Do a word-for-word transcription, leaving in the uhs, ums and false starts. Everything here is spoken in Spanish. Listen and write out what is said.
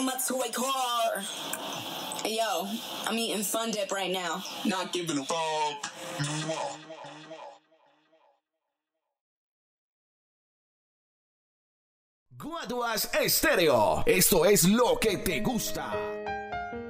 my toy car. Hey, yo, I'm eating Fun Dip right now. Not giving a fuck. Guaduas Estéreo. Esto es lo que te gusta.